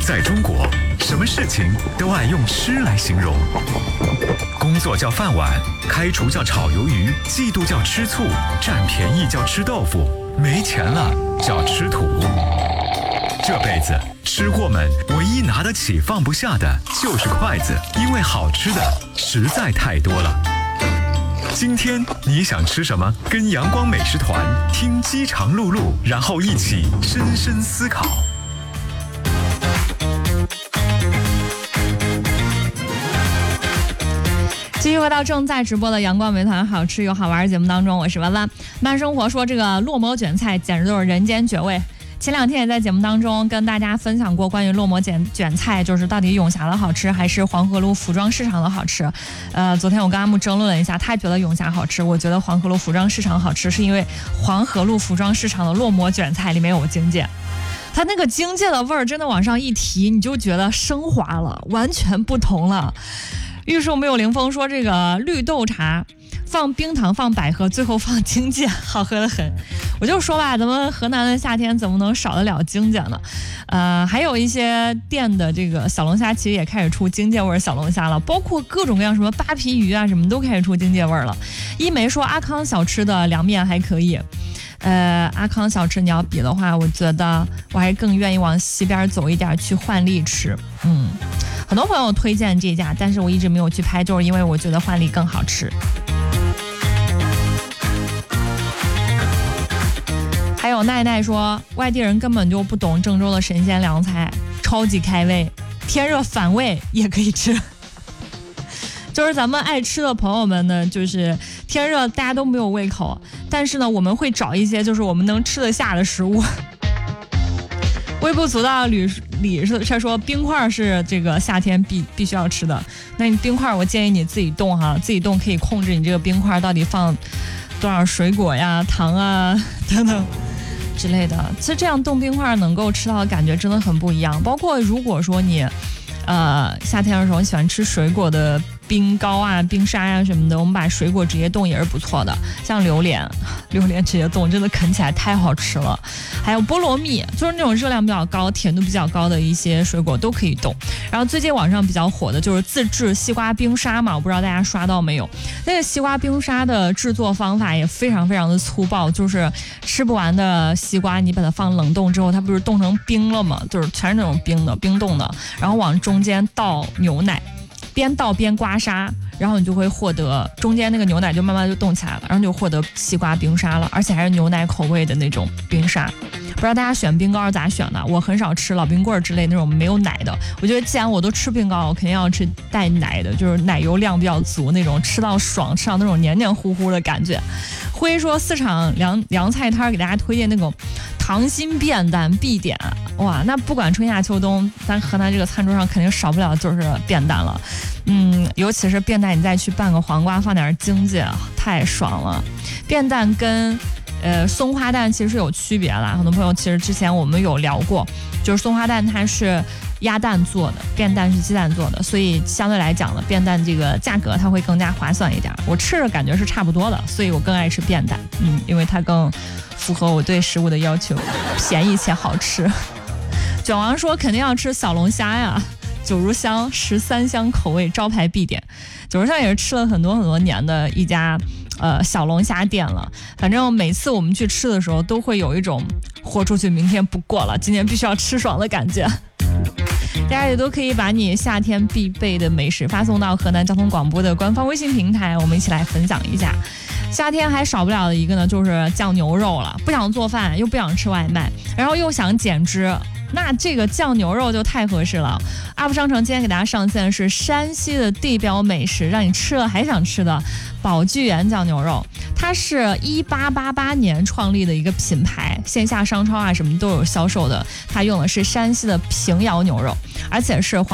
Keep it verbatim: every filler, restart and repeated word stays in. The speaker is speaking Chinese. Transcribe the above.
在中国，什么事情都爱用吃来形容。工作叫饭碗，开除叫炒鱿鱼，嫉妒叫吃醋，占便宜叫吃豆腐，没钱了叫吃土。这辈子吃货们唯一拿得起放不下的就是筷子，因为好吃的实在太多了。今天你想吃什么？跟阳光美食团听饥肠辘辘，然后一起深深思考。 继续回到正在直播的阳光美团好吃又好玩节目当中，我是弯弯。慢生活说这个烙馍卷菜简直就是人间绝味。前两天也在节目当中跟大家分享过关于烙馍卷卷菜，就是到底永霞的好吃还是黄河路服装市场的好吃。呃，昨天我跟阿木争论了一下，他觉得永霞好吃，我觉得黄河路服装市场好吃，是因为黄河路服装市场的烙馍卷菜里面有荆芥。它那个荆芥的味儿真的往上一提，你就觉得升华了，完全不同了。玉树没有凌风说这个绿豆茶放冰糖放百合最后放荆芥好喝得很。我就说吧，咱们河南的夏天怎么能少得了荆芥呢？呃，还有一些店的这个小龙虾其实也开始出荆芥味小龙虾了，包括各种各样什么扒皮鱼啊什么都开始出荆芥味了。一梅说阿康小吃的凉面还可以。呃，阿康小吃你要比的话，我觉得我还更愿意往西边走一点去焕丽吃。嗯，很多朋友推荐这家，但是我一直没有去拍，就是因为我觉得焕丽更好吃。还有奈奈说，外地人根本就不懂郑州的神仙凉菜，超级开胃，天热反胃也可以吃。就是咱们爱吃的朋友们呢，就是天热大家都没有胃口，但是呢我们会找一些就是我们能吃得下的食物。微不足道李李是说冰块是这个夏天必必须要吃的，那你冰块我建议你自己冻哈，自己冻可以控制你这个冰块到底放多少水果呀、糖啊等等之类的。其实这样冻冰块能够吃到的感觉真的很不一样。包括如果说你呃夏天的时候你喜欢吃水果的冰糕啊、冰沙呀、啊、什么的，我们把水果直接冻也是不错的。像榴莲，榴莲直接冻真的啃起来太好吃了。还有菠萝蜜，就是那种热量比较高、甜度比较高的一些水果都可以冻。然后最近网上比较火的就是自制西瓜冰沙嘛，我不知道大家刷到没有。那个西瓜冰沙的制作方法也非常非常的粗暴，就是吃不完的西瓜，你把它放冷冻之后，它不是冻成冰了吗？就是全是那种冰的、冰冻的，然后往中间倒牛奶。边倒边刮痧，然后你就会获得中间那个牛奶就慢慢就冻起来了，然后就获得西瓜冰沙了，而且还是牛奶口味的那种冰沙。不知道大家选冰糕是咋选的？我很少吃老冰棍之类那种没有奶的。我觉得既然我都吃冰糕，我肯定要吃带奶的，就是奶油量比较足那种，吃到爽，吃到那种黏黏糊糊的感觉。辉说四场凉凉菜摊给大家推荐那种溏心便蛋必点，哇，那不管春夏秋冬，咱河南这个餐桌上肯定少不了就是便蛋了。嗯，尤其是便蛋，你再去拌个黄瓜，放点荆芥，太爽了。便蛋跟呃松花蛋其实是有区别啦，很多朋友其实之前我们有聊过，就是松花蛋它是鸭蛋做的，便蛋是鸡蛋做的，所以相对来讲呢，便蛋这个价格它会更加划算一点。我吃着感觉是差不多的，所以我更爱吃便蛋，嗯，因为它更符合我对食物的要求，便宜且好吃。卷王说肯定要吃小龙虾呀。九如香十三香口味招牌必点，九如香也是吃了很多很多年的一家呃小龙虾店了。反正每次我们去吃的时候，都会有一种豁出去明天不过了，今天必须要吃爽的感觉。大家也都可以把你夏天必备的美食发送到河南交通广播的官方微信平台，我们一起来分享一下。夏天还少不了的一个呢，就是酱牛肉了。不想做饭，又不想吃外卖，然后又想减脂。那这个酱牛肉就太合适了。U P 商城今天给大家上线的是山西的地标美食，让你吃了还想吃的宝聚源酱牛肉。它是一八八八年创立的一个品牌，线下商超啊什么都有销售的。它用的是山西的平遥牛肉，而且是